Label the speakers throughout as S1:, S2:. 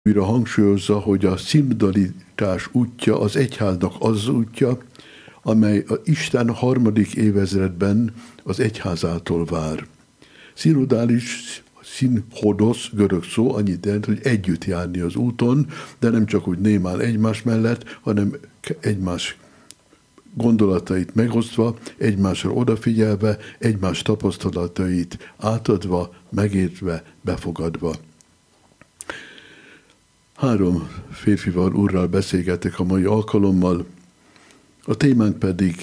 S1: újra hangsúlyozza, hogy a szindalitás útja az egyháznak az útja, amely a Isten harmadik évezredben az egyházától vár. Szinodális, színhodosz, görög szó, annyit jelent, hogy együtt járni az úton, de nem csak úgy némán egymás mellett, hanem egymás gondolatait megosztva, egymásra odafigyelve, egymás tapasztalatait átadva, megértve, befogadva. 3 férfival, úrral beszélgetek a mai alkalommal, a témánk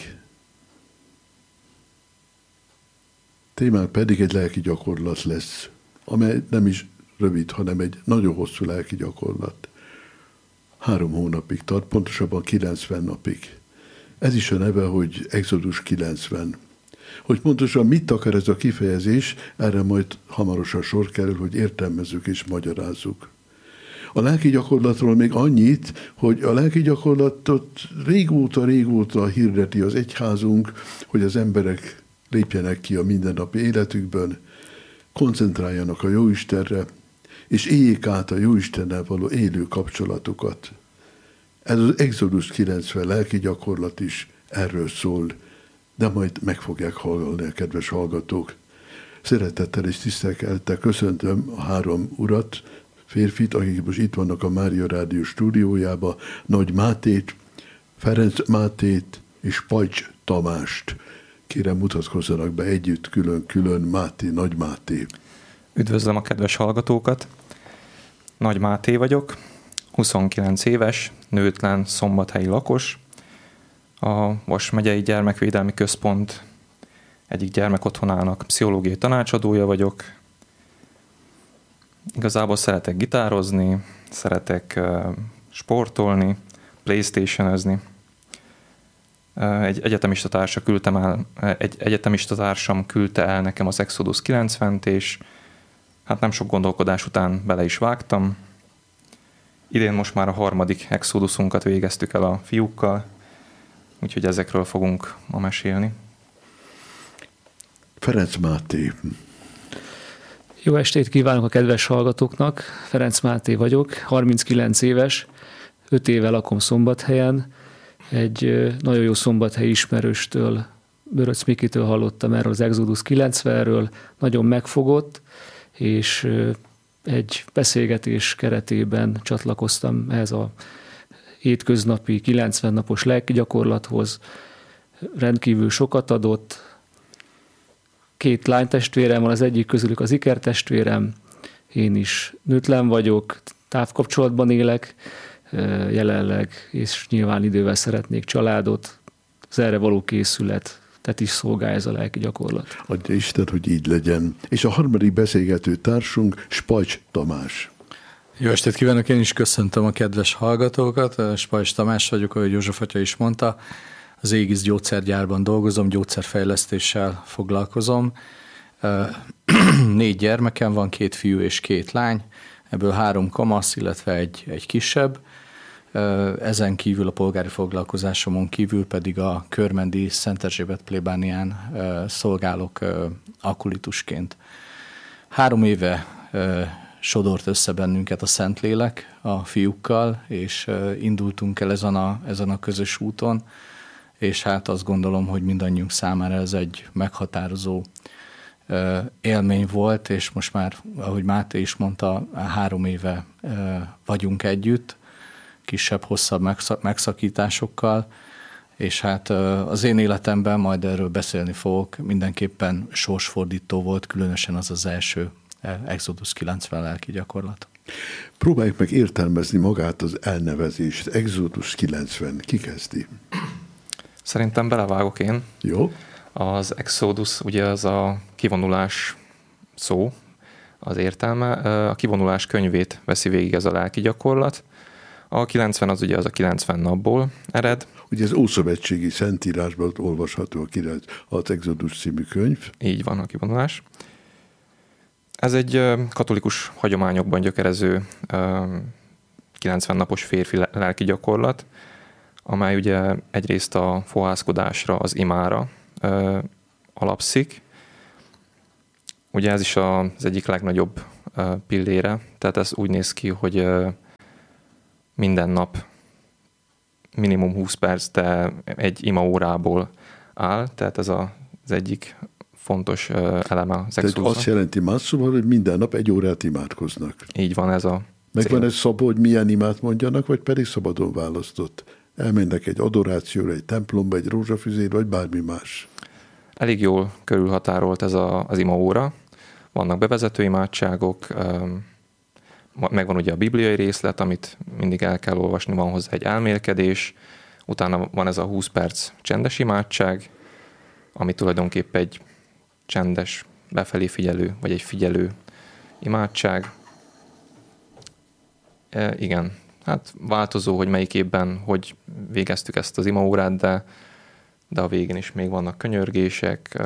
S1: pedig egy lelki gyakorlat lesz, amely nem is rövid, hanem egy nagyon hosszú lelki gyakorlat. 3 hónapig tart, pontosabban 90 napig. Ez is a neve, hogy Exodus 90. Hogy pontosan mit akar ez a kifejezés, erre majd hamarosan sor kerül, hogy értelmezzük és magyarázzuk. A lelki gyakorlatról még annyit, hogy a lelki gyakorlatot régóta hirdeti az egyházunk, hogy az emberek lépjenek ki a mindennapi életükbön, koncentráljanak a Jóistenre, és éljék át a Jóistennel való élő kapcsolatukat. Ez az Exodus 90 lelki gyakorlat is erről szól, de majd meg fogják hallani a kedves hallgatók. Szeretettel és tisztelettel köszöntöm a 3 urat, férfit, akik most itt vannak a Mária Rádió stúdiójába, Nagy Mátét, Ferenc Mátét és Pajcs Tamást. Kérem, mutatkozzanak be együtt, külön-külön, Máté, Nagy Máté.
S2: Üdvözlöm a kedves hallgatókat! Nagy Máté vagyok, 29 éves, nőtlen, szombathelyi lakos. A Vas megyei Gyermekvédelmi Központ egyik gyermekotthonának pszichológiai tanácsadója vagyok. Igazából szeretek gitározni, szeretek sportolni, PlayStation-özni. Egy egyetemista társam küldte el nekem az Exodus 90-t, és hát nem sok gondolkodás után bele is vágtam. Idén most már a 3. Exodusunkat végeztük el a fiúkkal, úgyhogy ezekről fogunk ma mesélni.
S1: Ferenc Máté.
S3: Jó estét kívánok a kedves hallgatóknak, Ferenc Máté vagyok, 39 éves, 5 éve lakom Szombathelyen. Egy nagyon jó szombathelyi ismerőstől, Böröc Mikitől hallottam erről az Exodus 90-ről, nagyon megfogott, és egy beszélgetés keretében csatlakoztam ehhez a hétköznapi 90 napos lelki gyakorlathoz. Rendkívül sokat adott. 2 lánytestvérem van, az egyik közülük az ikertestvérem, én is nőtlen vagyok, távkapcsolatban élek jelenleg, és nyilván idővel szeretnék családot, az erre való készületet is szolgálja ez a lelki gyakorlat.
S1: Adja Isten, hogy így legyen. És a 3. beszélgető társunk Spajcs Tamás.
S4: Jó estét kívánok, én is köszöntöm a kedves hallgatókat. Spajcs Tamás vagyok, ahogy József atya is mondta. Az Aegis gyógyszergyárban dolgozom, gyógyszerfejlesztéssel foglalkozom. 4 gyermekem van, 2 fiú és 2 lány, ebből 3 kamasz, illetve egy kisebb. Ezen kívül a polgári foglalkozásomon kívül pedig a Körmendi Szent Erzsébet plébánián szolgálok alkoholitusként. 3 éve sodort össze bennünket a Szentlélek a fiúkkal, és indultunk el ezen a közös úton, és hát azt gondolom, hogy mindannyiunk számára ez egy meghatározó élmény volt, és most már, ahogy Máté is mondta, 3 éve vagyunk együtt, kisebb, hosszabb megszakításokkal, és hát az én életemben, majd erről beszélni fogok, mindenképpen sorsfordító volt, különösen az első Exodus 90 lelki gyakorlat.
S1: Próbáljuk meg értelmezni magát az elnevezést. Exodus 90. Ki kezdi?
S2: Szerintem belevágok én.
S1: Jó.
S2: Az Exodus ugye az a kivonulás szó, az értelme. A kivonulás könyvét veszi végig ez a lelki gyakorlat. A 90 az ugye az a 90 napból ered.
S1: Ugye ez ószövetségi szentírásban olvasható az Exodus című könyv.
S2: Így van, a kivonulás. Ez egy katolikus hagyományokban gyökerező 90 napos férfi lelki gyakorlat, amely ugye egyrészt a fohászkodásra, az imára alapszik. Ugye ez is az egyik legnagyobb pillére, tehát ez úgy néz ki, hogy minden nap minimum 20 perc, de egy imaórából áll, tehát ez az egyik fontos eleme az Exodusnak.
S1: Tehát azt jelenti más szóval, hogy minden nap 1 órát imádkoznak.
S2: Így van ez a
S1: Megvan ez szabó, hogy milyen imát mondjanak, vagy pedig szabadon választott? Elmennek egy adorációra, egy templomba, egy rózsafüzér, vagy bármi más?
S2: Elég jól körülhatárolt ez az imaóra. Vannak bevezető imádságok, megvan ugye a bibliai részlet, amit mindig el kell olvasni, van hozzá egy elmélkedés, utána van ez a 20 perc csendes imádság, ami tulajdonképpen egy csendes, befelé figyelő, vagy egy figyelő imádság. Igen, hát változó, hogy melyik évben, hogy végeztük ezt az imaórát, de a végén is még vannak könyörgések,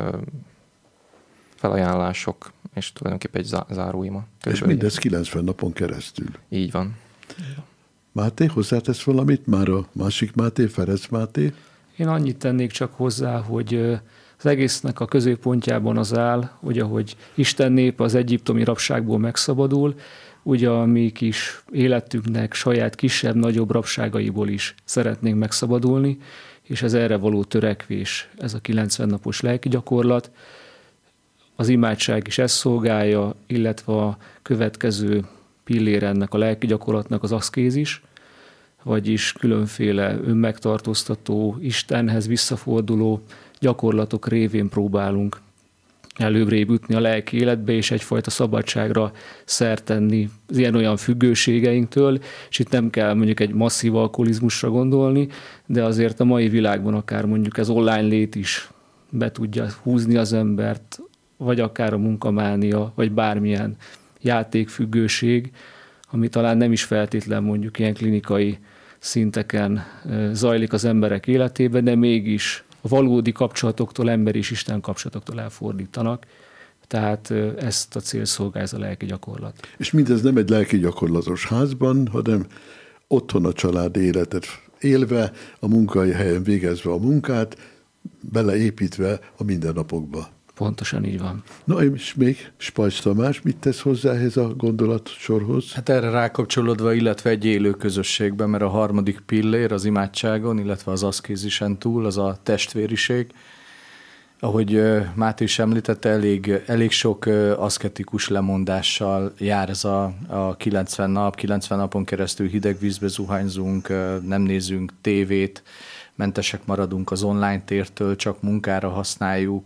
S2: felajánlások, és tulajdonképpen egy záróima.
S1: És mindez 90 napon keresztül.
S2: Így van.
S1: Máté, hozzátesz valamit? Már a másik Máté, Ferenc Máté?
S3: Én annyit tennék csak hozzá, hogy az egésznek a középpontjában az áll, hogy ahogy Isten népe az egyiptomi rabságból megszabadul, ugye a mi kis életünknek saját kisebb-nagyobb rabságaiból is szeretnénk megszabadulni, és ez erre való törekvés, ez a 90 napos lelki gyakorlat. Az imádság is ezt szolgálja, illetve a következő pillér ennek a lelki gyakorlatnak az aszkézis, vagyis különféle önmegtartóztató, Istenhez visszaforduló gyakorlatok révén próbálunk előbbre jutni a lelki életbe, és egyfajta szabadságra szert tenni az ilyen-olyan függőségeinktől, és itt nem kell mondjuk egy masszív alkoholizmusra gondolni, de azért a mai világban akár mondjuk ez online lét is be tudja húzni az embert, vagy akár a munkamánia, vagy bármilyen játékfüggőség, ami talán nem is feltétlen mondjuk ilyen klinikai szinteken zajlik az emberek életében, de mégis a valódi kapcsolatoktól, ember és Isten kapcsolatoktól elfordítanak. Tehát ezt a cél szolgálja ez a lelki gyakorlat.
S1: És mindez nem egy lelki gyakorlatos házban, hanem otthon a család életet élve, a munkahelyen végezve a munkát, beleépítve a mindennapokba.
S3: Pontosan így van.
S1: Na és még Spajcs Tamás, mit tesz hozzá ehhez a gondolatsorhoz?
S4: Hát erre rákapcsolódva, illetve egy élő közösségben, mert a harmadik pillér az imádságon, illetve az aszkézisen túl, az a testvériség. Ahogy Máté is említette, elég sok aszketikus lemondással jár ez a 90 nap. 90 napon keresztül hideg vízbe zuhanyzunk, nem nézünk tévét, mentesek maradunk az online tértől, csak munkára használjuk.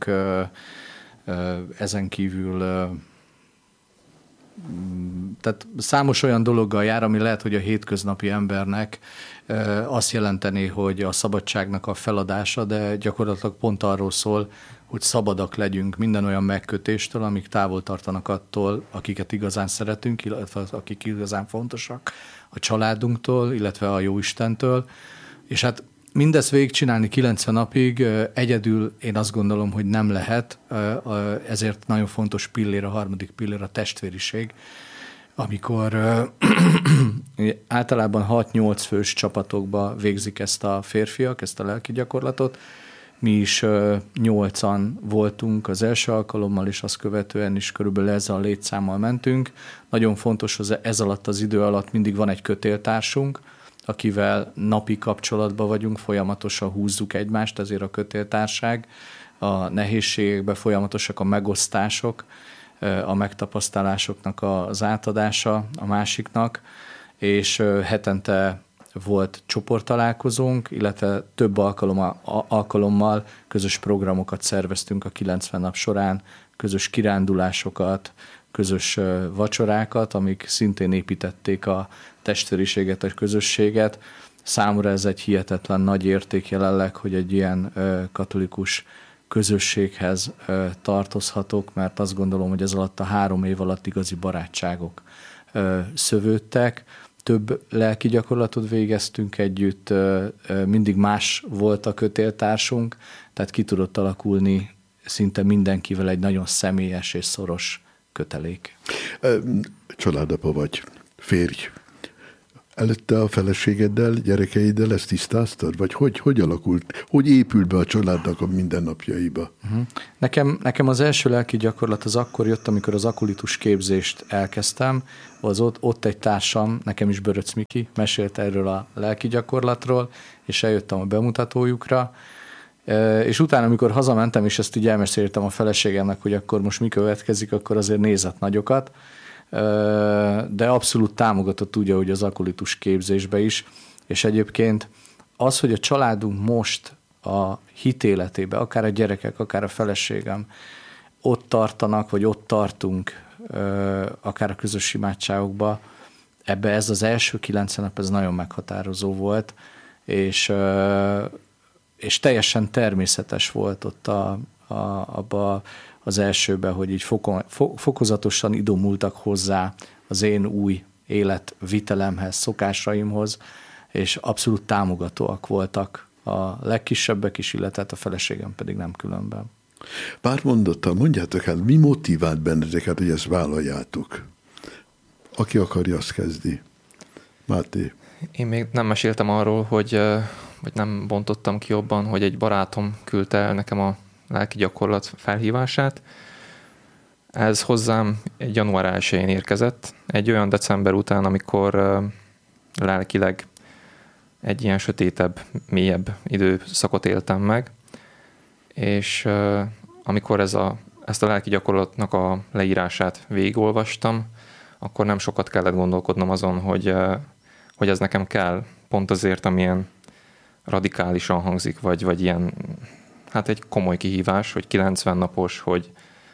S4: Ezen kívül tehát számos olyan dologgal jár, ami lehet, hogy a hétköznapi embernek azt jelenteni, hogy a szabadságnak a feladása, de gyakorlatilag pont arról szól, hogy szabadak legyünk minden olyan megkötéstől, amik távol tartanak attól, akiket igazán szeretünk, illetve akik igazán fontosak, a családunktól, illetve a Jóistentől. És hát mindezt végigcsinálni 90 napig egyedül én azt gondolom, hogy nem lehet, ezért nagyon fontos pillér, a harmadik pillér a testvériség, amikor általában 6-8 fős csapatokba végzik ezt a férfiak, ezt a lelki gyakorlatot. Mi is 8-an voltunk az első alkalommal, és azt követően is körülbelül ezzel a létszámmal mentünk. Nagyon fontos, hogy ez alatt az idő alatt mindig van egy kötéltársunk, akivel napi kapcsolatban vagyunk, folyamatosan húzzuk egymást, ezért a kötéltárság, a nehézségekben folyamatosak a megosztások, a megtapasztalásoknak az átadása a másiknak, és hetente volt csoporttalálkozónk, illetve több alkalommal közös programokat szerveztünk a 90 nap során, közös kirándulásokat, közös vacsorákat, amik szintén építették a testvériséget, a közösséget. Számomra ez egy hihetetlen nagy érték jelenleg, hogy egy ilyen katolikus közösséghez tartozhatok, mert azt gondolom, hogy ez alatt a 3 év alatt igazi barátságok szövődtek. Több lelki gyakorlatot végeztünk együtt, mindig más volt a kötéltársunk, tehát ki tudott alakulni szinte mindenkivel egy nagyon személyes és szoros kötelék.
S1: Családapa vagy, férj. Előtte a feleségeddel, gyerekeiddel ezt tisztáztad? Vagy hogy alakult? Hogy épül be a családnak a mindennapjaiba?
S4: Nekem az első lelki gyakorlat az akkor jött, amikor az akolitus képzést elkezdtem. Ott egy társam, nekem is Böröc Miki, mesélt erről a lelki gyakorlatról, és eljöttem a bemutatójukra. És utána, amikor hazamentem, és ezt így elmeséltem a feleségemnek, hogy akkor most mi következik, akkor azért nézett nagyokat. De abszolút támogatott úgy, ahogy az akolitus képzésbe is, és egyébként az, hogy a családunk most a hitéletébe, akár a gyerekek, akár a feleségem ott tartanak, vagy ott tartunk, akár a közös imádságokba, ebbe ez az első 9 nap, ez nagyon meghatározó volt, és teljesen természetes volt ott abba az elsőben, hogy így fokozatosan idomultak hozzá az én új életvitelemhez, szokásaimhoz, és abszolút támogatóak voltak a legkisebbek is, illetve a feleségem pedig nem különben.
S1: Pár mondattal mondjátok hát, mi motivált benneteket, hogy ezt vállaljátok? Aki akarja, azt kezdi. Máté.
S2: Én még nem meséltem arról, hogy nem bontottam ki jobban, hogy egy barátom küldte el nekem a lelki gyakorlat felhívását. Ez hozzám egy január 1-én érkezett, egy olyan december után, amikor lelkileg egy ilyen sötétebb, mélyebb időszakot éltem meg, és amikor ezt a lelki gyakorlatnak a leírását végigolvastam, akkor nem sokat kellett gondolkodnom azon, hogy ez nekem kell, pont azért, amilyen radikálisan hangzik, vagy ilyen, hát egy komoly kihívás, hogy 90 napos, hogy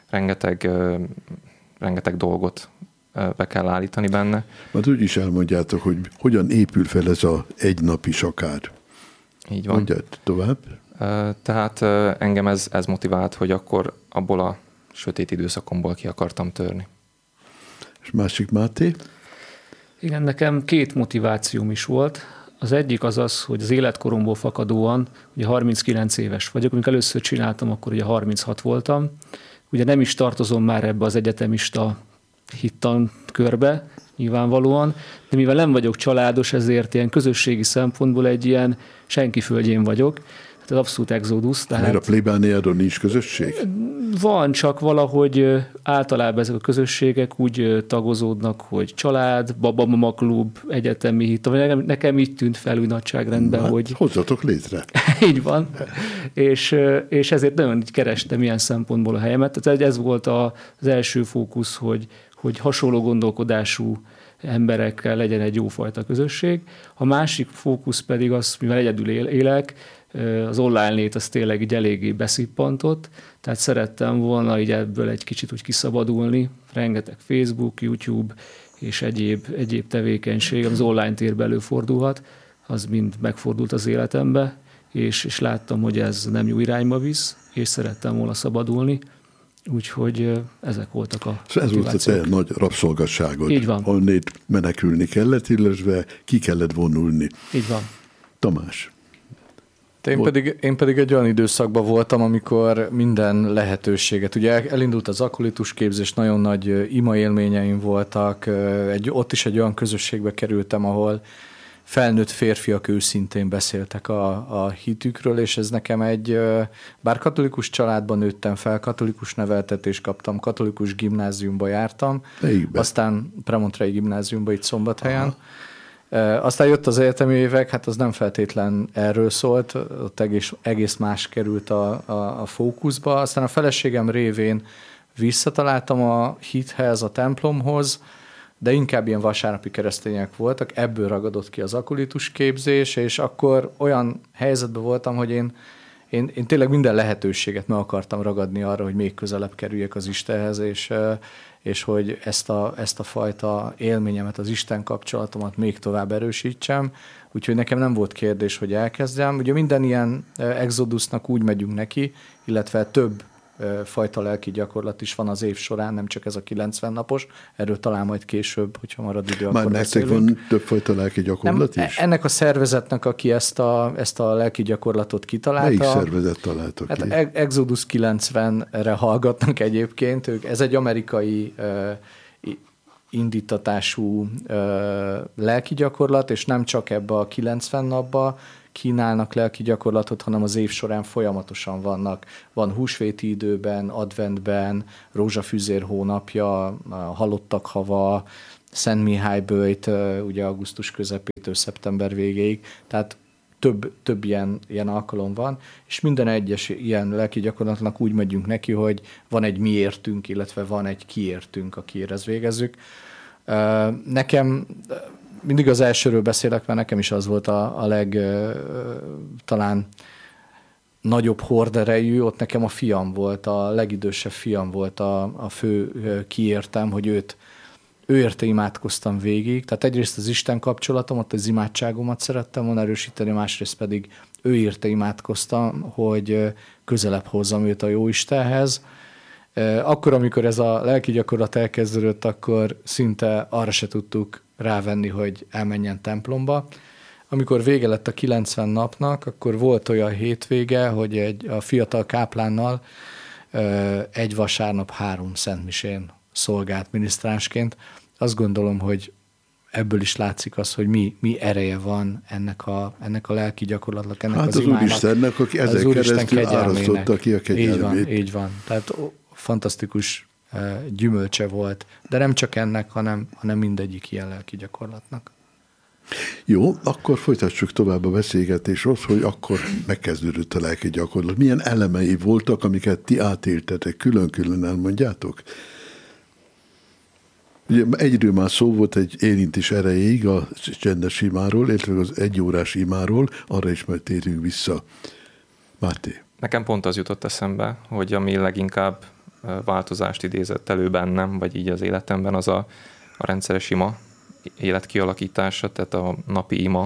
S2: rengeteg dolgot be kell állítani benne.
S1: Mert úgy is elmondjátok, hogy hogyan épül fel ez a egy nap is akár.
S2: Így van.
S1: Mondjad tovább.
S2: Tehát engem ez motivált, hogy akkor abból a sötét időszakomból ki akartam törni.
S1: És másik Máté?
S3: Igen, nekem 2 motivációm is volt. Az egyik az, hogy az életkoromból fakadóan, ugye 39 éves vagyok, amikor először csináltam, akkor ugye 36 voltam. Ugye nem is tartozom már ebbe az egyetemista hittan körbe, nyilvánvalóan, de mivel nem vagyok családos, ezért ilyen közösségi szempontból egy ilyen senki földjén vagyok. Ez abszolút exodus.
S1: Mert a plébániádon nincs közösség?
S3: Van, csak valahogy általában ezek a közösségek úgy tagozódnak, hogy család, babamama klub, egyetemi hit. Nekem így tűnt fel úgy nagyságrendben,
S1: hát,
S3: hogy...
S1: hozzatok létre.
S3: Így van. És ezért nagyon így kerestem ilyen szempontból a helyemet. Tehát ez volt az első fókusz, hogy hasonló gondolkodású emberekkel legyen egy jófajta közösség. A másik fókusz pedig az, mivel egyedül élek, az online lét az tényleg így eléggé beszippantott, tehát szerettem volna így ebből egy kicsit úgy kiszabadulni, rengeteg Facebook, YouTube és egyéb tevékenység, az online térben előfordulhat, az mind megfordult az életembe, és láttam, hogy ez nem jó irányba visz, és szerettem volna szabadulni, úgyhogy ezek voltak a
S1: ez volt a te nagy rabszolgasságod.
S3: Így van.
S1: Onnét menekülni kellett, illetve ki kellett vonulni.
S3: Így van.
S1: Tamás.
S4: Én pedig egy olyan időszakban voltam, amikor minden lehetőséget, ugye elindult az akolitus képzés, nagyon nagy ima élményeim voltak, ott is egy olyan közösségbe kerültem, ahol felnőtt férfiak őszintén beszéltek a hitükről, és ez nekem bár katolikus családban nőttem fel, katolikus neveltetést kaptam, katolikus gimnáziumba jártam, aztán Premontrei gimnáziumba itt Szombathelyen. Aztán jött az egyetemi évek, hát az nem feltétlen erről szólt, ott egész más került a fókuszba. Aztán a feleségem révén visszataláltam a hithez, a templomhoz, de inkább ilyen vasárnapi keresztények voltak, ebből ragadott ki az akolitus képzés, és akkor olyan helyzetben voltam, hogy én tényleg minden lehetőséget meg akartam ragadni arra, hogy még közelebb kerüljek az Istenhez, és hogy ezt a fajta élményemet, az Isten kapcsolatomat még tovább erősítsem. Úgyhogy nekem nem volt kérdés, hogy elkezdjem. Ugye minden ilyen exodusnak úgy megyünk neki, illetve több fajta lelki gyakorlat is van az év során, nem csak ez a 90 napos, erről talán majd később, hogyha marad idő,
S1: akkor beszélünk. Már nektek van többfajta lelki gyakorlat is?
S4: Ennek a szervezetnek, aki ezt a lelki gyakorlatot kitalálta.
S1: Melyik szervezet találta ki?
S4: Hát Exodus 90-re hallgatnak egyébként, ez egy amerikai indítatású lelki gyakorlat, és nem csak ebbe a 90 napba kínálnak lelki gyakorlatot, hanem az év során folyamatosan vannak. Van húsvéti időben, adventben, rózsafűzér hónapja, a halottak hava, Szent Mihály böjt, ugye augusztus közepétől szeptember végéig, tehát több ilyen alkalom van, és minden egyes ilyen lelki gyakorlatnak úgy megyünk neki, hogy van egy miértünk, illetve van egy kiértünk, akiért ezt végezzük. Nekem, mindig az elsőről beszélek, mert nekem is az volt a talán nagyobb horderejű, ott nekem a fiam volt, a legidősebb fiam volt a fő kiértem, hogy ő érte imádkoztam végig. Tehát egyrészt az Isten kapcsolatomat, az imádságomat szerettem volna erősíteni, másrészt pedig ő érte imádkoztam, hogy közelebb hozzam őt a Jóistenhez. Akkor, amikor ez a lelki gyakorlat elkezdődött, akkor szinte arra se tudtuk rávenni, hogy elmenjen templomba. Amikor vége lett a 90 napnak, akkor volt olyan hétvége, hogy a fiatal káplánnal egy vasárnap 3 szentmisén szolgált minisztránsként. Azt gondolom, hogy ebből is látszik az, hogy mi ereje van ennek a lelki gyakorlatnak, ennek az imának.
S1: Úristennek, aki ezek keresztül árasztotta ki a kegyelmét.
S4: Így van. Tehát fantasztikus gyümölcse volt, de nem csak ennek, hanem mindegyik ilyen lelki gyakorlatnak.
S1: Jó, akkor folytassuk tovább a beszélgetés az, hogy akkor megkezdődött a lelki gyakorlat. Milyen elemei voltak, amiket ti átéltetek? Külön-külön elmondjátok? Ugye egyről már szó volt egy érintés erejéig a csendes imáról, illetve az 1 órás imáról, arra is majd térünk vissza. Máté.
S2: Nekem pont az jutott eszembe, hogy ami leginkább változást idézett elő bennem, vagy így az életemben, az a rendszeres ima élet kialakítása, tehát a napi ima.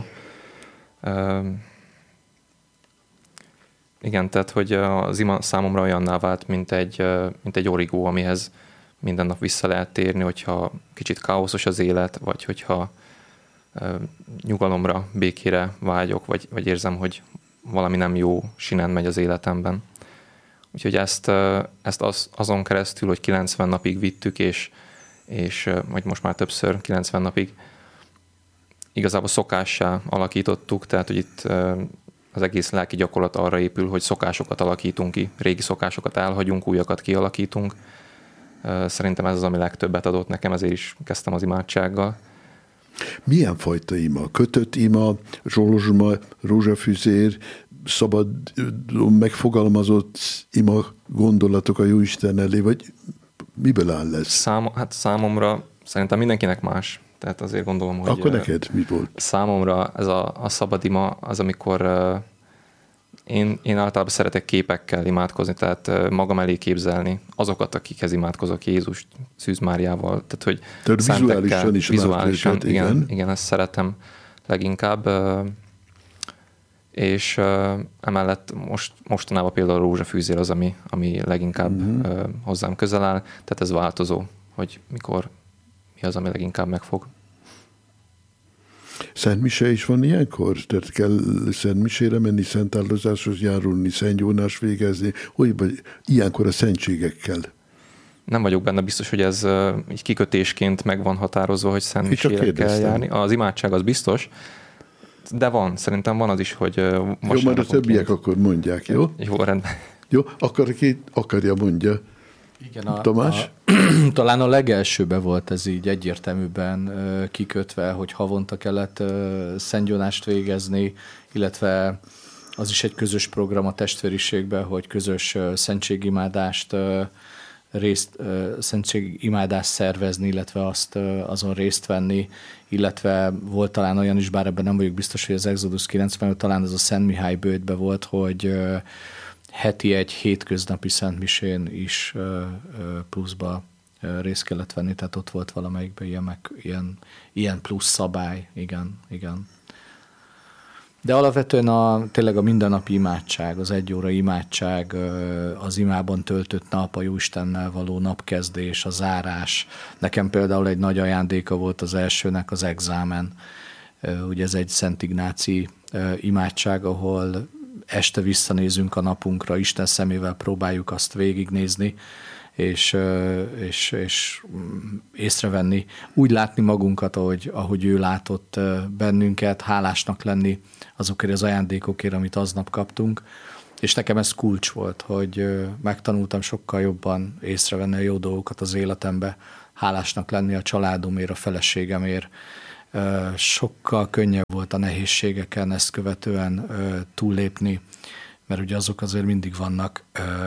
S2: Igen, tehát hogy az ima számomra olyanná vált, mint egy origó, amihez minden nap vissza lehet térni, hogyha kicsit káoszos az élet, vagy hogyha nyugalomra, békére vágyok, vagy érzem, hogy valami nem jó sinen megy az életemben. Úgyhogy ezt azon keresztül, hogy 90 napig vittük, és vagy most már többször 90 napig igazából szokássá alakítottuk, tehát hogy itt az egész lelki gyakorlat arra épül, hogy szokásokat alakítunk ki, régi szokásokat elhagyunk, újakat kialakítunk. Szerintem ez az, ami legtöbbet adott nekem, ezért is kezdtem az imádsággal.
S1: Milyen fajta ima? Kötött ima, zsolozsma, rózsafűzér, szabad megfogalmazott ima gondolatok a Jóisten elé, vagy miből áll ez?
S2: Számomra szerintem mindenkinek más. Tehát azért gondolom, hogy...
S1: Akkor neked mi volt?
S2: Számomra ez a szabad ima az, amikor én általában szeretek képekkel imádkozni, tehát magam elé képzelni azokat, akikhez imádkozok, Jézus, Szűz Máriával. Tehát, hogy vizuálisan igen, ezt szeretem leginkább. És emellett mostanában például a rózsafűzér az, ami leginkább hozzám közel áll. Tehát ez változó, hogy mikor mi az, ami leginkább megfog.
S1: Szentmise is van ilyenkor? Tehát kell szentmisére menni, szentáldozáshoz járulni, szentgyónást végezni, vagy ilyenkor a szentségekkel?
S2: Nem vagyok benne biztos, hogy ez így kikötésként meg van határozva, hogy szentmisére kell járni. Az imádság az biztos, de szerintem van az is, hogy
S1: jó, majd a többiek akkor mondják, jó?
S2: Jó, rendben.
S1: Jó, akkor ki akarja, mondja.
S4: Igen,
S1: Tamás?
S4: Talán a legelsőben volt ez így egyértelműben kikötve, hogy havonta kellett szentgyónást végezni, illetve az is egy közös program a testvériségben, hogy közös szentségimádást szentségimádást szervezni, illetve azon részt venni, illetve volt talán olyan is, bár ebben nem vagyok biztos, hogy az Exodus 90, talán ez a Szent Mihály böjtbe volt, hogy heti egy hétköznapi szentmisén is pluszba részt kellett venni, tehát ott volt valamelyikben ilyen plusz szabály, igen. De alapvetően tényleg a mindennapi imádság, az 1 óra imádság, az imában töltött nap, a Jóistennel való napkezdés, a zárás. Nekem például egy nagy ajándéka volt az elsőnek az exámen. Ugye ez egy Szent Ignáci imádság, ahol este visszanézünk a napunkra, Isten szemével próbáljuk azt végignézni, és észrevenni, úgy látni magunkat, ahogy ő látott bennünket, hálásnak lenni azokért az ajándékokért, amit aznap kaptunk. És nekem ez kulcs volt, hogy megtanultam sokkal jobban észrevenni a jó dolgokat az életembe, hálásnak lenni a családomért, a feleségemért. Sokkal könnyebb volt a nehézségeken ezt követően túllépni, mert ugye azok azért mindig vannak,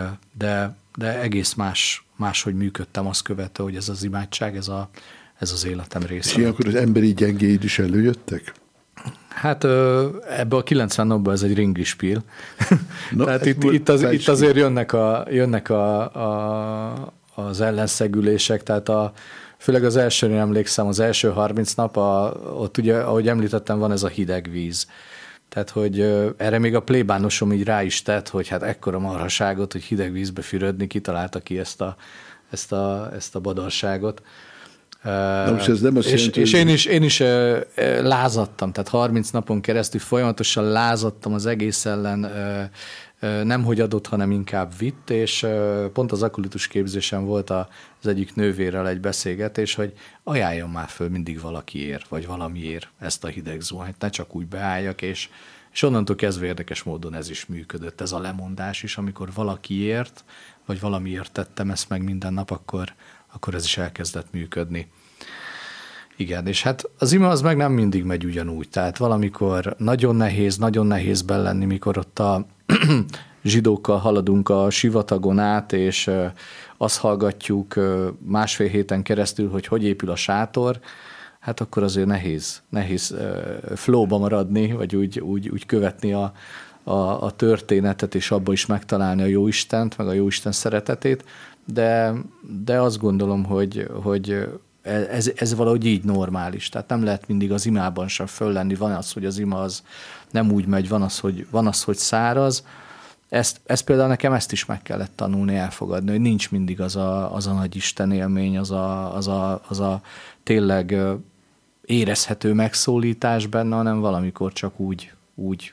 S4: de egész máshogy működtem azt követő, hogy ez az imádság, ez az életem része.
S1: És ilyenkor az emberi gyengéid is előjöttek?
S4: Hát ebbe a 90 napban ez egy ringlispiel. Tehát itt azért jönnek az ellenszegülések, tehát főleg az elsőn emlékszem, az első 30 nap, ott ugye, ahogy említettem, van ez a hideg víz. Tehát, hogy erre még a plébánosom így rá is tett, hogy hát ekkora marhaságot, hogy hideg vízbe fürödni, kitalálta ki ezt a badarságot.
S1: Na most ez nem azt jelenti,
S4: és én is lázadtam, tehát 30 napon keresztül folyamatosan lázadtam az egész ellen, nem hogy adott, hanem inkább vitt, és pont az akolitus képzésen volt az egyik nővérrel egy beszélgetés, hogy ajánljon már föl mindig valakiért, vagy valamiért ezt a hideg zuhanyt, ne csak úgy beálljak, és onnantól kezdve érdekes módon ez is működött, ez a lemondás is, amikor valakiért, vagy valamiért tettem ezt meg minden nap, akkor ez is elkezdett működni. Igen, és hát az ima az meg nem mindig megy ugyanúgy, tehát valamikor nagyon nehéz lenni, mikor ott a zsidókkal haladunk a sivatagon át, és azt hallgatjuk másfél héten keresztül, hogy épül a sátor, hát akkor azért nehéz flowba maradni, vagy úgy követni a történetet, és abba is megtalálni a Jóistent, meg a Jóisten szeretetét, de azt gondolom, hogy ez valahogy így normális. Tehát nem lehet mindig az imában sem föl lenni. Van az, hogy az ima az nem úgy megy, van az, hogy száraz. Ez például nekem ezt is meg kellett tanulni, elfogadni, hogy nincs mindig az a nagy Isten élmény, az a tényleg érezhető megszólítás benne, hanem valamikor csak úgy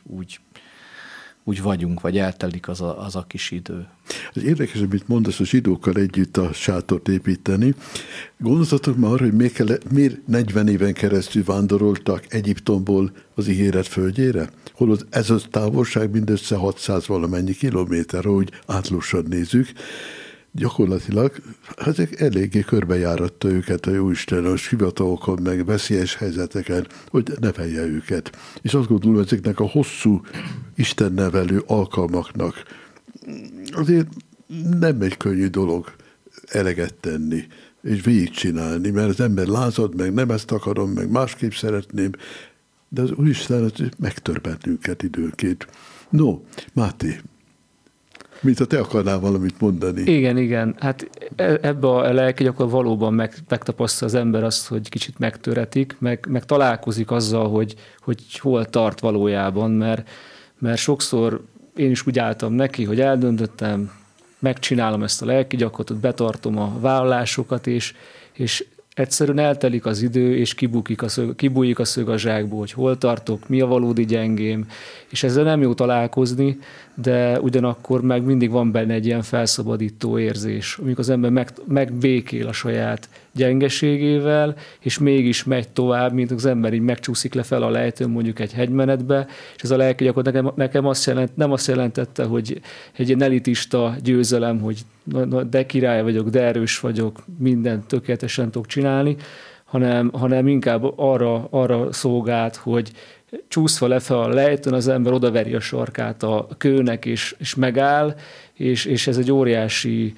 S4: vagyunk, vagy eltelik az a kis idő.
S1: Ez érdekes, amit mondasz, a zsidókkal együtt a sátort építeni. Gondoltatok már arra, hogy miért 40 éven keresztül vándoroltak Egyiptomból az ígéret földjére? Holott ez a távolság mindössze 600 valamennyi kilométer, ahogy átlósan nézzük. Gyakorlatilag ezek eléggé körbejáratta őket a Jóisten a sivatagokon, meg veszélyes helyzeteken, hogy nevelje őket. És azt gondolom, ezeknek a hosszú istennevelő alkalmaknak azért nem egy könnyű dolog eleget tenni, és végigcsinálni, mert az ember lázad, meg nem ezt akarom, meg másképp szeretném, de az Úristen megtör bennünket időnként. No, Máté, mint ha te akarnál valamit mondani.
S3: Igen. Hát ebbe a lelki gyakor valóban megtapasztal az ember azt, hogy kicsit megtöretik, meg találkozik azzal, hogy hol tart valójában, mert sokszor én is úgy álltam neki, hogy eldöntöttem, megcsinálom ezt a lelki gyakorlatot, betartom a vállalásokat, és egyszerűen eltelik az idő, és kibújik a szög a zsákból, hogy hol tartok, mi a valódi gyengém, és ezzel nem jó találkozni, de ugyanakkor meg mindig van benne egy ilyen felszabadító érzés, amikor az ember megbékél a saját gyengeségével, és mégis megy tovább, mint az ember így megcsúszik le fel a lejtőn mondjuk egy hegymenetbe, és ez a lelki gyakorlat nekem nem azt jelentette, hogy egy elitista győzelem, hogy de király vagyok, de erős vagyok, mindent tökéletesen tudok csinálni, hanem inkább arra szolgált, hogy csúszva lefelé a lejtőn az ember odaveri a sarkát a kőnek, és megáll, és ez egy óriási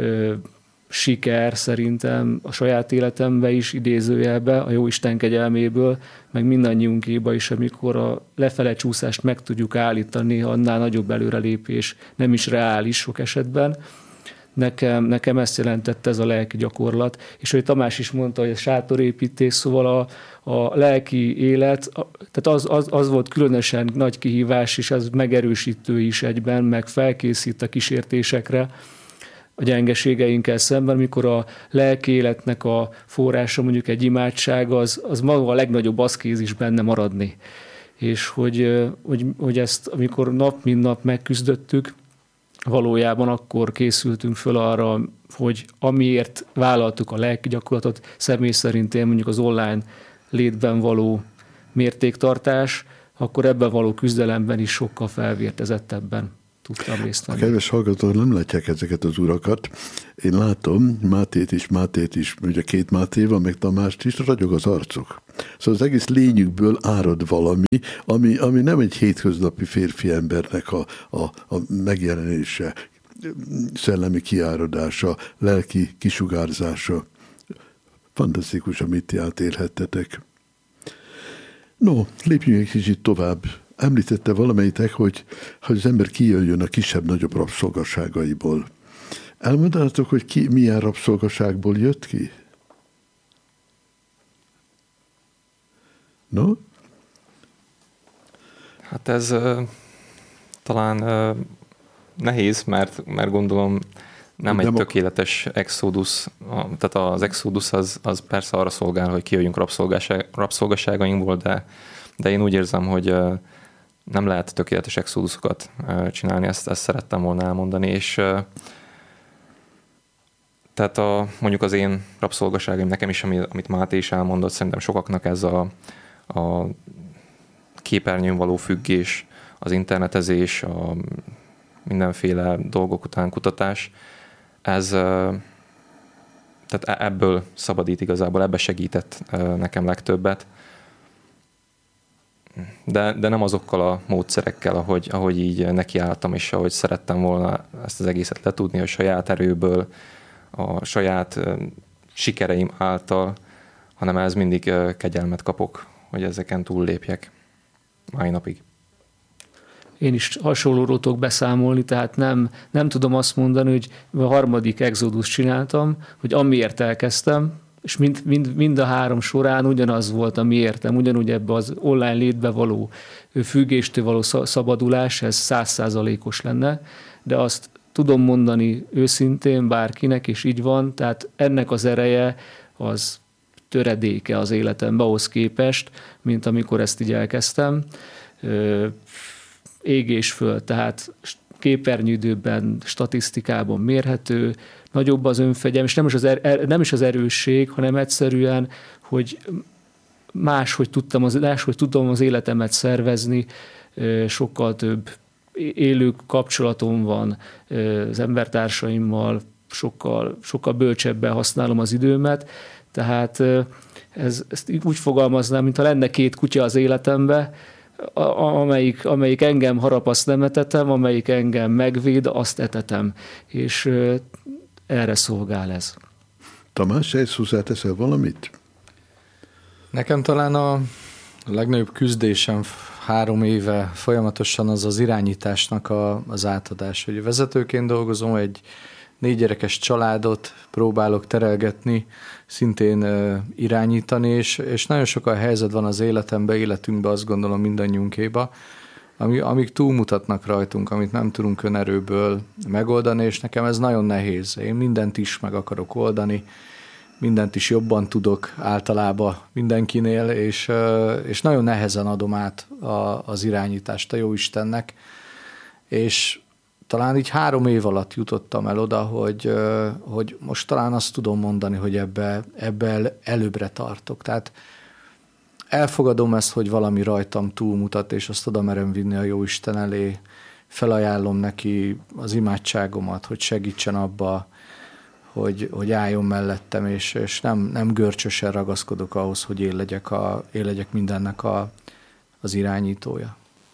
S3: siker szerintem a saját életemben is, idézőjelbe, a Jóisten kegyelméből, meg mindannyiunkéba is, amikor a lefele csúszást meg tudjuk állítani, annál nagyobb előrelépés nem is reális sok esetben. Nekem ezt jelentette ez a lelki gyakorlat, és hogy Tamás is mondta, hogy a sátorépítés, szóval a lelki élet, tehát az volt különösen nagy kihívás, és az megerősítő is egyben, meg felkészít a kísértésekre, a gyengeségeinkkel szemben, mikor a lelki életnek a forrása mondjuk egy imádság, az maga a legnagyobb aszkézis benne maradni. És hogy ezt, amikor nap mint nap megküzdöttük, valójában akkor készültünk föl arra, hogy amiért vállaltuk a lelki gyakorlatot, személy szerint én mondjuk az online létben való mértéktartás, akkor ebben való küzdelemben is sokkal felvértezettebben tudtam részt venni.
S1: A kedves hallgatók nem látják ezeket az urakat. Én látom Mátét is, ugye 2 Máté van, meg Tamást is, ragyog az arcuk. Szóval az egész lényükből árad valami, ami nem egy hétköznapi férfi embernek a megjelenése, szellemi kiáradása, lelki kisugárzása. Fantasztikus, amit ti átélhettetek. No, lépjünk egy kicsit tovább. Említette valamelyitek, hogy az ember kijöjjön a kisebb-nagyobb rabszolgaságaiból. Elmondanátok, hogy ki milyen rabszolgaságból jött ki? No?
S2: Hát ez talán nehéz, mert gondolom nem egy tökéletes exodus, tehát az exodus az persze arra szolgál, hogy kijöjjünk rabszolgaságainkból, de én úgy érzem, hogy nem lehet tökéletes exoduszokat csinálni, ezt szerettem volna elmondani, és tehát mondjuk az én rabszolgaságaim, nekem is, amit Máté is elmondott, szerintem sokaknak ez a képernyőn való függés, az internetezés, a mindenféle dolgok után kutatás, ez tehát ebből szabadít igazából, ebbe segített nekem legtöbbet. De nem azokkal a módszerekkel, ahogy így nekiálltam, és ahogy szerettem volna ezt az egészet letudni, a saját erőből, a saját sikereim által, hanem ez mindig kegyelmet kapok, hogy ezeken túllépjek mai napig.
S3: Én is hasonlóról tudok beszámolni, tehát nem tudom azt mondani, hogy a 3. exodus csináltam, hogy amiért elkezdtem, és mind a 3 során ugyanaz volt a miértem, ugyanúgy ebbe az online létbe való függéstől való szabadulás, ez 100%-os lenne, de azt tudom mondani őszintén bárkinek, és így van, tehát ennek az ereje az töredéke az életembe ahhoz képest, mint amikor ezt így elkezdtem. Ég és föld, tehát képernyőidőben, statisztikában mérhető, nagyobb az önfegyelem, és nem is az erősség, hanem egyszerűen, hogy máshogy tudom az életemet szervezni, sokkal több élő kapcsolatom van az embertársaimmal, sokkal bölcsebben használom az időmet, tehát ezt úgy fogalmaznám, mintha lenne 2 kutya az életemben, amelyik engem harap, azt nem etetem, amelyik engem megvéd, azt etetem. És erre szolgál ez.
S1: Tamás, ehhez hozzáteszel valamit?
S4: Nekem talán a legnagyobb küzdésem 3 éve folyamatosan az irányításnak az átadás. Hogy vezetőként dolgozom, egy 4 gyerekes családot próbálok terelgetni, szintén irányítani, és nagyon sok a helyzet van az életünkben, azt gondolom mindannyiunkéba, amik túlmutatnak rajtunk, amit nem tudunk önerőből megoldani, és nekem ez nagyon nehéz. Én mindent is meg akarok oldani, mindent is jobban tudok általában mindenkinél, és nagyon nehezen adom át az irányítást a Jóistennek, és talán így 3 év alatt jutottam el oda, hogy most talán azt tudom mondani, hogy ebbe előbbre tartok. Tehát elfogadom ezt, hogy valami rajtam túlmutat, és azt oda merem vinni a Jóisten elé. Felajánlom neki az imádságomat, hogy segítsen abba, hogy álljon mellettem, és nem görcsösen ragaszkodok ahhoz, hogy én legyek mindennek az irányítója.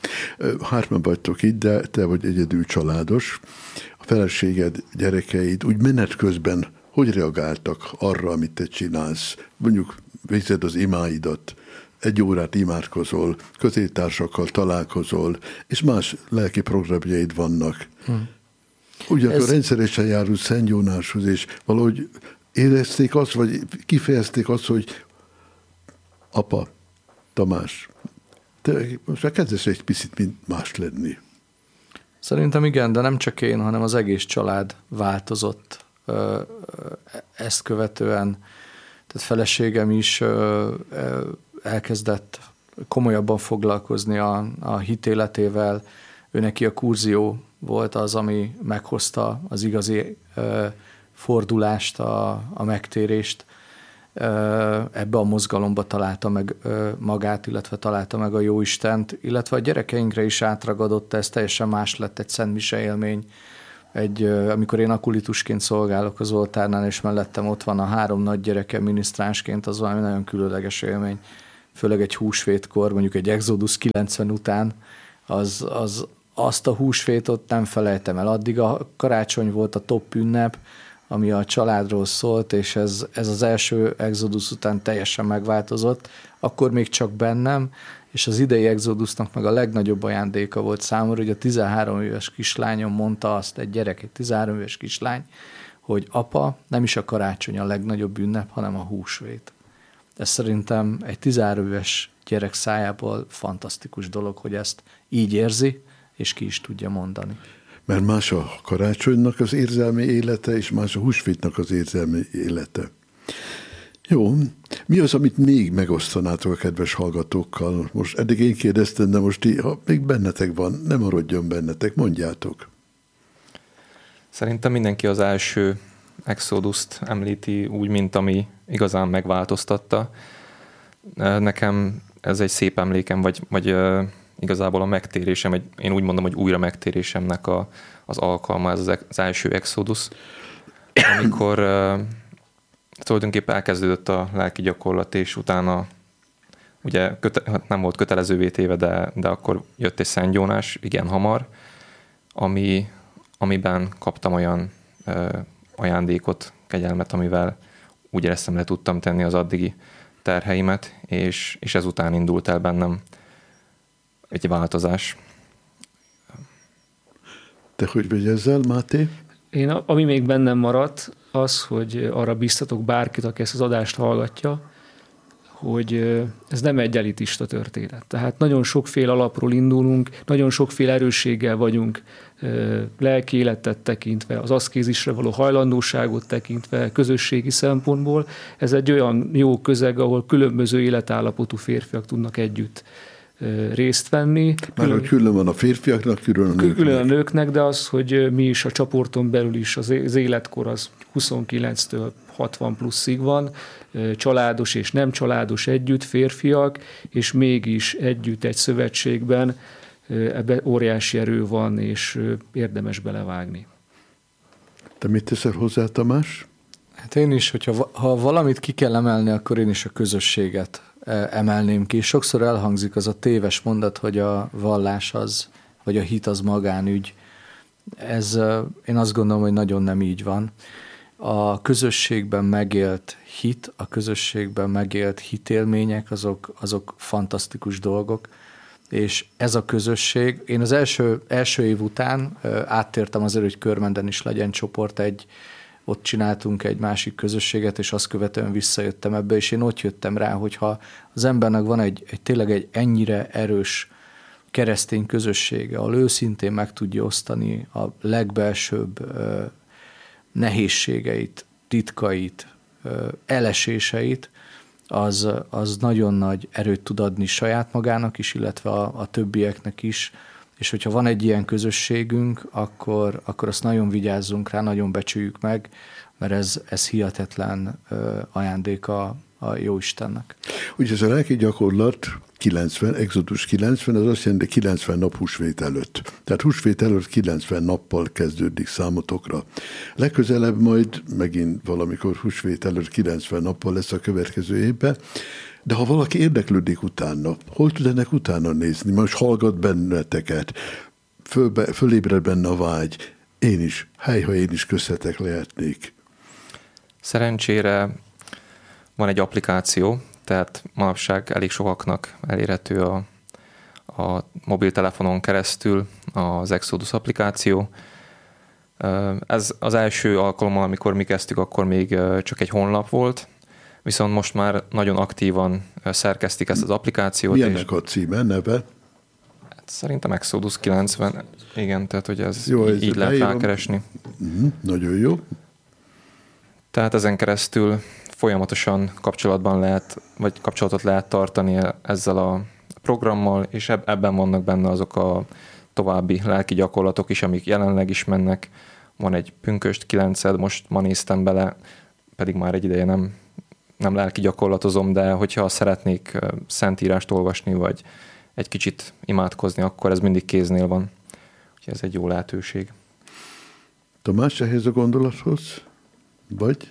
S1: 3 vagytok itt, de te vagy egyedül családos. A feleséged, gyerekeid úgy menet közben hogy reagáltak arra, amit te csinálsz? Mondjuk végzed az imáidat, 1 órát imádkozol, közéltársakkal találkozol, és más lelki programjaid vannak. Ugyanakkor rendszeresen járul Szent Jónáshoz, és valahogy érezték azt, vagy kifejezték azt, hogy apa, Tamás, te most kezdesz egy picit mint más lenni.
S4: Szerintem igen, de nem csak én, hanem az egész család változott ezt követően. Tehát feleségem is elkezdett komolyabban foglalkozni a hitéletével, Őneki a kurzió volt az, ami meghozta az igazi fordulást, a megtérést. Ebbe a mozgalomba találta meg magát, illetve találta meg a Jóistent, illetve a gyerekeinkre is átragadott, ez teljesen más lett, egy szentmise élmény. Amikor én akulitusként szolgálok az oltárnál, és mellettem ott van a 3 nagy gyerekem minisztránsként, az valami nagyon különleges élmény. Főleg egy húsvétkor, mondjuk egy Exodus 90 után, azt a húsvétot nem felejtem el. Addig a karácsony volt a top ünnep, ami a családról szólt, és ez az első Exodus után teljesen megváltozott. Akkor még csak bennem, és az idei Exodusnak meg a legnagyobb ajándéka volt számomra, hogy a 13 éves kislányom mondta azt, egy 13 éves kislány, hogy apa, nem is a karácsony a legnagyobb ünnep, hanem a húsvét. Ez szerintem egy 13 éves gyerek szájából fantasztikus dolog, hogy ezt így érzi, és ki is tudja mondani.
S1: Mert más a karácsonynak az érzelmi élete, és más a húsvétnak az érzelmi élete. Jó, mi az, amit még megosztanátok a kedves hallgatókkal? Most eddig én kérdeztem, de most ha még bennetek van, nem maradjon bennetek, mondjátok.
S2: Szerintem mindenki az első Exodust említi úgy, mint ami igazán megváltoztatta. Nekem ez egy szép emlékem, vagy igazából a megtérésem, én úgy mondom, hogy újra megtérésemnek az alkalma, ez az első Exodus, amikor tulajdonképpen elkezdődött a lelki gyakorlat, és utána ugye nem volt kötelezővé téve, de akkor jött egy szentgyónás, igen hamar, amiben kaptam olyan ajándékot, kegyelmet, amivel úgy éreztem, le tudtam tenni az addigi terheimet, és ezután indult el bennem egy változás.
S1: Te hogy vagy ezzel, Máté?
S3: Ami még bennem maradt, az, hogy arra biztatok bárkit, aki ezt az adást hallgatja, hogy ez nem egy elitista történet. Tehát nagyon sokféle alapról indulunk, nagyon sokféle erősséggel vagyunk lelki életet tekintve, az aszkézisre való hajlandóságot tekintve, közösségi szempontból. Ez egy olyan jó közeg, ahol különböző életállapotú férfiak tudnak együtt részt venni.
S1: Már külön van a férfiaknak, külön a nőknek.
S3: Külön a nőknek, de az, hogy mi is a csoporton belül is az életkor az 29-től 60 pluszig van, családos és nem családos együtt férfiak, és mégis együtt egy szövetségben ebben óriási erő van, és érdemes belevágni.
S1: Te mit teszel hozzá, Tamás?
S4: Hát én is, ha valamit ki kell emelni, akkor én is a közösséget emelném ki. Sokszor elhangzik az a téves mondat, hogy a vallás az, vagy a hit az magánügy. Ez, én azt gondolom, hogy nagyon nem így van. A közösségben megélt hit, a közösségben megélt hitélmények, azok fantasztikus dolgok, és ez a közösség, én az első év után áttértem azért, hogy Körmenden is legyen csoport, ott csináltunk egy másik közösséget, és azt követően visszajöttem ebbe, és én ott jöttem rá, hogyha az embernek van tényleg egy ennyire erős keresztény közössége, ahol őszintén meg tudja osztani a legbelsőbb nehézségeit, titkait, eleséseit, az nagyon nagy erőt tud adni saját magának is, illetve a többieknek is, és hogyha van egy ilyen közösségünk, akkor azt nagyon vigyázzunk rá, nagyon becsüljük meg, mert ez hihetetlen ajándék a Jóistennek.
S1: Ugye ez a lelki gyakorlat 90, Exodus 90, az azt jelenti 90 nap húsvét előtt. Tehát húsvét előtt 90 nappal kezdődik számotokra. Legközelebb majd megint valamikor húsvét előtt 90 nappal lesz a következő évben, de ha valaki érdeklődik utána, hol tud ennek utána nézni? Most hallgat benneteket, fölébred benne a vágy. Én is, ha én is köztetek lehetnék.
S2: Szerencsére van egy applikáció, tehát manapság elég sokaknak elérhető a mobiltelefonon keresztül az Exodus applikáció. Ez az első alkalommal, amikor mi kezdtük, akkor még csak egy honlap volt, viszont most már nagyon aktívan szerkesztik ezt az applikációt.
S1: Milyennek a címe, neve?
S2: Hát szerintem Exodus 90. Igen, tehát hogy ez
S1: jó,
S2: így lehet rákeresni.
S1: Nagyon jó.
S2: Tehát ezen keresztül folyamatosan kapcsolatot lehet tartani ezzel a programmal, és ebben vannak benne azok a további lelki gyakorlatok is, amik jelenleg is mennek. Van egy pünkösd 9-ed, most ma néztem bele, pedig már egy ideje nem lelki gyakorlatozom, de hogyha szeretnék szentírást olvasni, vagy egy kicsit imádkozni, akkor ez mindig kéznél van. Úgyhogy ez egy jó lehetőség.
S1: Tamás, ehhez a gondolathoz? Vagy?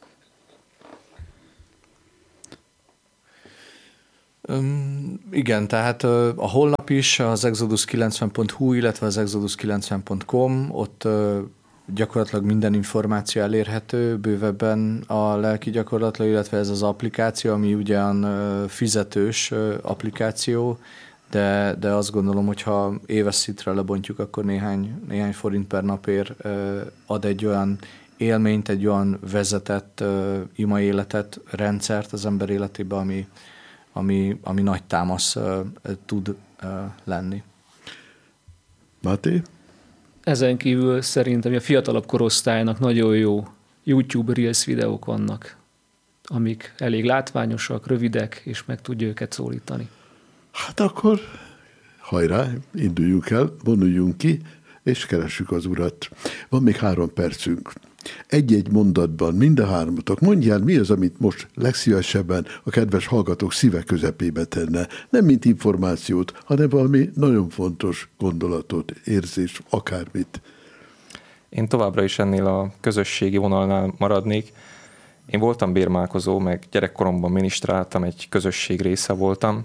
S4: Igen, tehát a honlap is az exodus90.hu, illetve az exodus90.com, ott gyakorlatilag minden információ elérhető bővebben a lelki gyakorlatra, illetve ez az applikáció, ami ugyan fizetős applikáció, de azt gondolom, hogy ha éves szintre lebontjuk, akkor néhány forint per napért ad egy olyan élményt, egy olyan vezetett ima életet, rendszert az ember életébe, ami nagy támasz tud lenni.
S1: Máté?
S3: Ezen kívül szerintem a fiatalabb korosztálynak nagyon jó YouTube Reels videók vannak, amik elég látványosak, rövidek, és meg tudja őket szólítani.
S1: Hát akkor hajrá, induljunk el, vonuljunk ki, és keressük az Urat. Van még 3 percünk. Egy-egy mondatban, mind a hármatok, mondjál, mi az, amit most legszívesebben a kedves hallgatók szíve közepébe tenne. Nem mint információt, hanem valami nagyon fontos gondolatot, érzés, akármit.
S2: Én továbbra is ennél a közösségi vonalnál maradnék. Én voltam bérmálkozó, meg gyerekkoromban minisztráltam, egy közösség része voltam,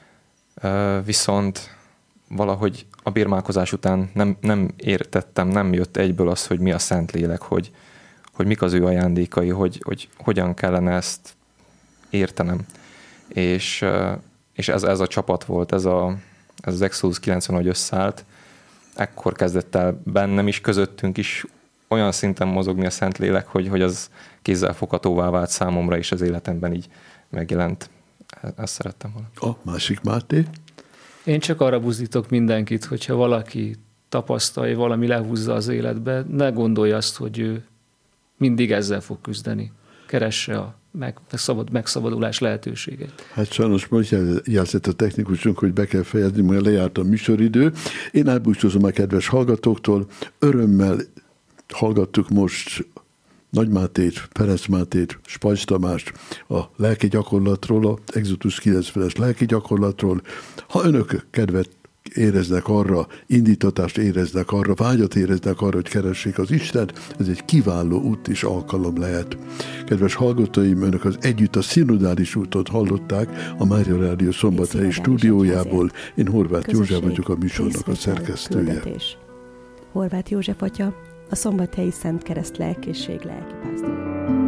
S2: viszont valahogy a bérmálkozás után nem értettem, nem jött egyből az, hogy mi a Szentlélek, hogy mik az ő ajándékai, hogy hogyan kellene ezt értenem. És ez a csapat volt, ez az Exodus 90, hogy összeállt. Ekkor kezdett el bennem is, közöttünk is olyan szinten mozogni a Szentlélek, hogy az kézzelfoghatóvá vált számomra, és az életemben így megjelent. Ezt szerettem volna.
S1: A másik Máté?
S3: Én csak arra buzdítok mindenkit, hogyha valaki tapasztalja, valami lehúzza az életbe, ne gondolja azt, hogy ő mindig ezzel fog küzdeni. Keresse a megszabadulás lehetőségeit.
S1: Hát sajnos most jelzett a technikusunk, hogy be kell fejezni, mert lejárt a műsoridő. Én elbúcsúzom a kedves hallgatóktól. Örömmel hallgattuk most Nagy Mátét, Ferenc Mátét, Spajs Tamást a lelki gyakorlatról, a Exodus 90-es lelki gyakorlatról. Ha önök kedvet éreznek arra, indítatást éreznek arra, vágyat éreznek arra, hogy keressék az Istent, ez egy kiváló út és alkalom lehet. Kedves hallgatóim, önök az Együtt a szinodális úton hallották a Mária Rádió szombathelyi stúdiójából. Én Horváth József vagyok, a műsornak a szerkesztője.
S5: Küldetés. Horváth József atya, a Szombathelyi Szent Kereszt Lelkészség lelkipásztor.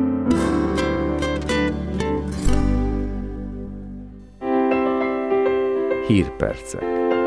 S6: Hírpercek.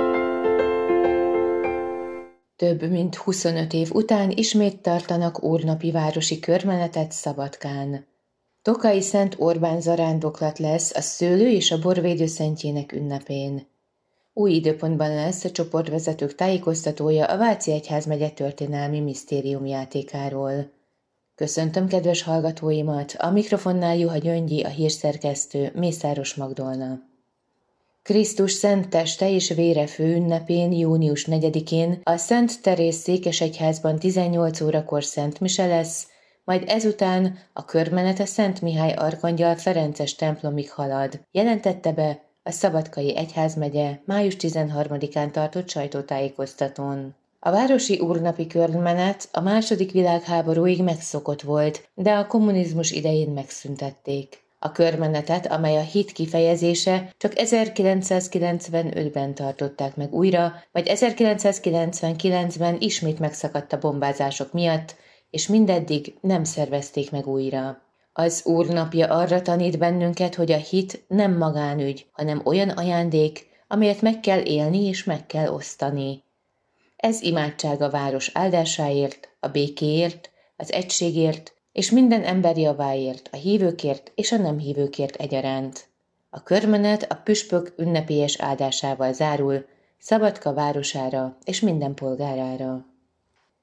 S7: Több mint 25 év után ismét tartanak úrnapi városi körmenetet Szabadkán. Tokai Szent Orbán zarándoklat lesz a szőlő és a borvédő szentjének ünnepén. Új időpontban lesz a csoportvezetők tájékoztatója a Váci Egyházmegye történelmi misztériumjátékáról. Köszöntöm kedves hallgatóimat, a mikrofonnál Juha Gyöngyi, a hírszerkesztő, Mészáros Magdolna. Krisztus szent teste és vére főünnepén, június 4-én a Szent Teréz székesegyházban 18 órakor szent mise lesz, majd ezután a körmenet a Szent Mihály arkangyal ferences templomig halad, jelentette be a Szabadkai Egyházmegye május 13-án tartott sajtótájékoztatón. A városi úrnapi körmenet a II. Világháborúig megszokott volt, de a kommunizmus idején megszüntették. A körmenetet, amely a hit kifejezése, csak 1995-ben tartották meg újra, vagy 1999-ben ismét megszakadt a bombázások miatt, és mindeddig nem szervezték meg újra. Az úrnapja arra tanít bennünket, hogy a hit nem magánügy, hanem olyan ajándék, amelyet meg kell élni és meg kell osztani. Ez imádság a város áldásáért, a békéért, az egységért, és minden ember javáért, a hívőkért és a nem hívőkért egyaránt. A körmenet a püspök ünnepélyes áldásával zárul, Szabadka városára és minden polgárára.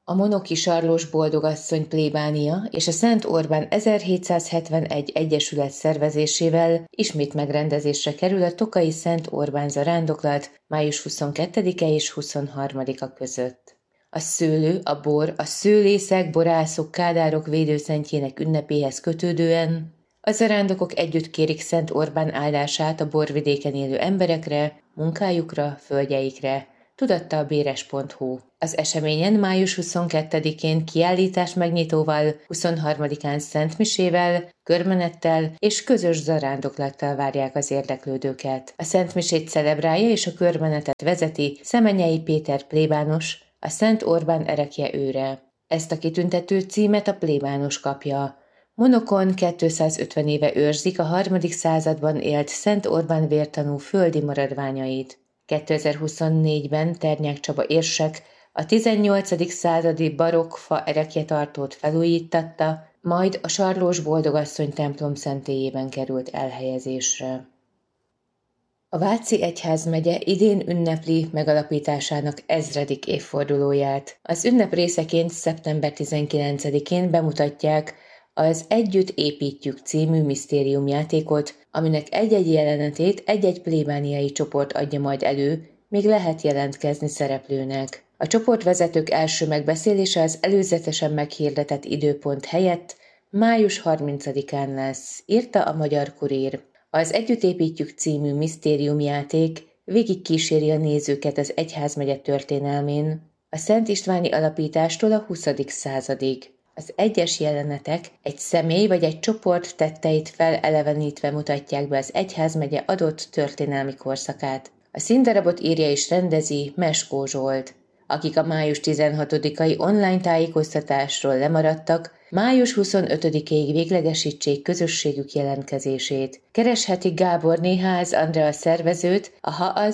S7: A Monoki Sarlós Boldogasszony plébánia és a Szent Orbán 1771 egyesület szervezésével ismét megrendezésre kerül a Tokaji Szent Orbán zarándoklat május 22-e és 23-a között. A szőlő, a bor, a szőlészek, borászok, kádárok védőszentjének ünnepéhez kötődően a zarándokok együtt kérik Szent Orbán áldását a borvidéken élő emberekre, munkájukra, földjeikre, tudatta a béres.hu. Az eseményen május 22-én kiállítás megnyitóval, 23-án szentmisével, körmenettel és közös zarándoklattal várják az érdeklődőket. A szentmisét celebrálja és a körmenetet vezeti Szemenyei Péter plébános, a Szent Orbán erekje őre. Ezt a kitüntető címet a plébános kapja. Monokon 250 éve őrzik a 3. században élt Szent Orbán vértanú földi maradványait. 2024-ben Ternyák Csaba érsek a 18. századi barokkfa erekjetartót felújítatta, majd a Sarlós Boldogasszony templom szentélyében került elhelyezésre. A Váci egyházmegye idén ünnepli megalapításának 1000. évfordulóját. Az ünnep részeként szeptember 19-én bemutatják az Együtt építjük című misztériumjátékot, aminek egy-egy jelenetét egy-egy plébániai csoport adja majd elő, még lehet jelentkezni szereplőnek. A csoportvezetők első megbeszélése az előzetesen meghirdetett időpont helyett május 30-án lesz, írta a Magyar Kurír. Az Együtt építjük című misztériumjáték végigkíséri a nézőket az egyházmegye történelmén, a Szent Istváni alapítástól a 20. századig. Az egyes jelenetek egy személy vagy egy csoport tetteit felelevenítve mutatják be az egyházmegye adott történelmi korszakát. A színdarabot írja és rendezi Meskó Zsolt. Akik a május 16-ai online tájékoztatásról lemaradtak, május 25-ig véglegesítsék közösségük jelentkezését. Kereshetik Gáborné Ház Andrea szervezőt a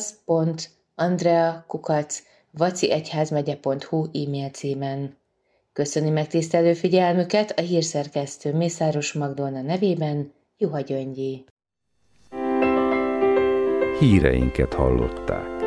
S7: haaz.andrea@vaciegyházmegye.hu e-mail címen. Köszöni megtisztelő figyelmüket a hírszerkesztő Mészáros Magdolna nevében, Juha Gyöngyi.
S6: Híreinket hallották.